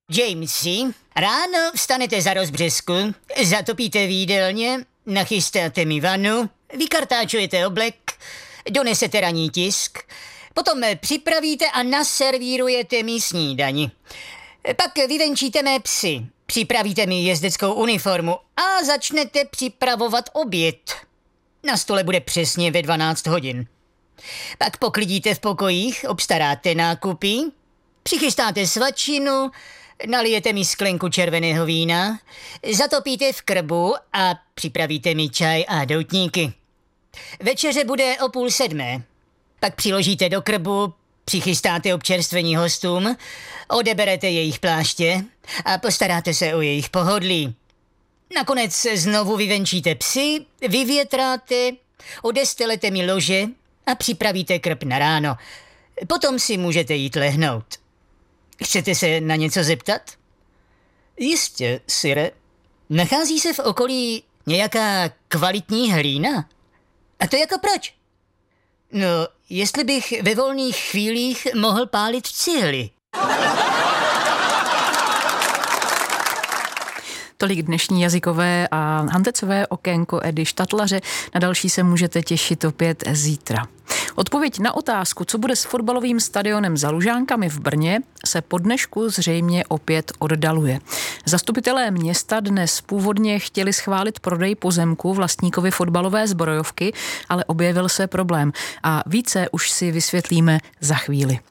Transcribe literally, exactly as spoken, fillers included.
Jamesi, ráno vstanete za rozbřesku, zatopíte v jídelně, nachystáte mi vanu, vykartáčujete oblek, donesete ranní tisk, potom připravíte a naservírujete mi snídani. Pak vyvenčíte mé psy, připravíte mi jezdeckou uniformu a začnete připravovat oběd. Na stole bude přesně ve dvanáct hodin. Pak poklidíte v pokojích, obstaráte nákupy, přichystáte svačinu, nalijete mi sklenku červeného vína, zatopíte v krbu a připravíte mi čaj a doutníky. Večeře bude o půl sedmé. Pak přiložíte do krbu, přichystáte občerstvení hostům, odeberete jejich pláště a postaráte se o jejich pohodlí. Nakonec znovu vyvenčíte psy, vyvětráte, odestelete mi lože a připravíte krb na ráno. Potom si můžete jít lehnout. Chcete se na něco zeptat? Jistě, sire. Nachází se v okolí nějaká kvalitní hlína? A to jako proč? No, jestli bych ve volných chvílích mohl pálit cihly. Tolik dnešní jazykové a hantecové okénko Edy Štatlaře. Na další se můžete těšit opět zítra. Odpověď na otázku, co bude s fotbalovým stadionem za Lužánkami v Brně, se po dnešku zřejmě opět oddaluje. Zastupitelé města dnes původně chtěli schválit prodej pozemku vlastníkovi fotbalové zbrojovky, ale objevil se problém a více už si vysvětlíme za chvíli.